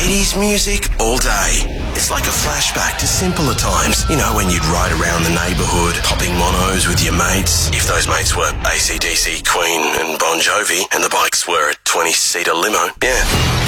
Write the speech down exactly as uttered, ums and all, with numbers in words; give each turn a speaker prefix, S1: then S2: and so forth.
S1: eighties music all day. It's like a flashback to simpler times. You know, when you'd ride around the neighbourhood, popping monos with your mates. If those mates were A C D C, Queen and Bon Jovi, and the bikes were a twenty-seater limo. Yeah.